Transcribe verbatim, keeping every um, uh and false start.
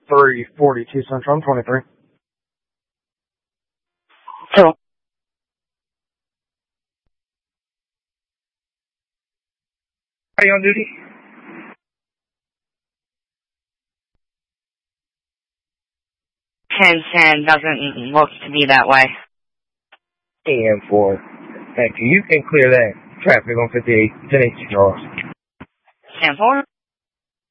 three forty-two Central, I'm twenty-three. Cool. Are you on duty? ten ten doesn't look to be that way. ten four. Thank you. You can clear that traffic on fifty-eight, ten eighty-two Charles. ten four?